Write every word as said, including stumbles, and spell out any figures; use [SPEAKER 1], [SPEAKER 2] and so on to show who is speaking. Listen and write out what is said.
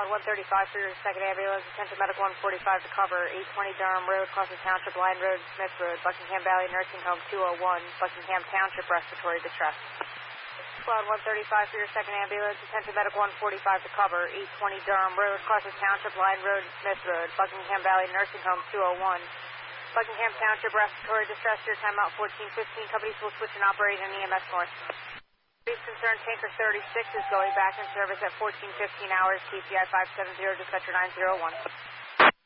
[SPEAKER 1] Squad one thirty-five for your second ambulance. Attention Medical one forty-five to cover. eight twenty Durham Road, Crossing Township, Line Road, Smith Road, Buckingham Valley Nursing Home two oh one, Buckingham Township, respiratory distress. Squad one thirty-five for your second ambulance. Attention Medical one forty-five to cover. eight twenty Durham Road, Crossing Township, Line Road, Smith Road, Buckingham Valley Nursing Home two oh one, Buckingham Township, respiratory distress. Your timeout fourteen fifteen. Companies will switch and operate in E M S North. Please concern Tanker thirty-six is going back in service at fourteen fifteen hours, T C I five seven zero, dispatcher nine zero one.